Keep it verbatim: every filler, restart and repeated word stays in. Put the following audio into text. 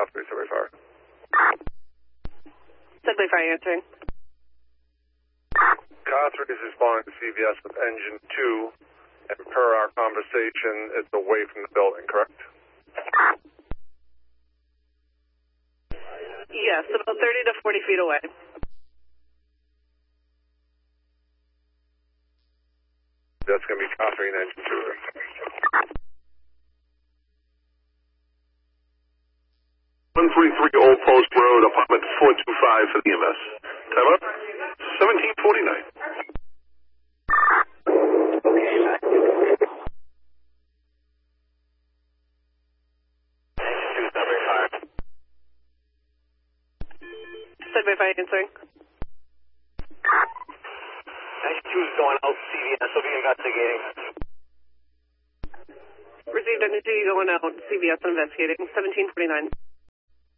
three, Subway Fire. Subway Fire answering. Car three is responding to C V S with engine two, and per our conversation, it's away from the building, correct? Yes, about thirty to forty feet away. That's going to be car three and engine two. one thirty-three Old Post Road, apartment four two five for the E M S. Time up, seventeen forty-nine. Subway Fire answering. Engine two is going out, C V S will be investigating. Received engine two going out, C V S investigating, seventeen forty-nine.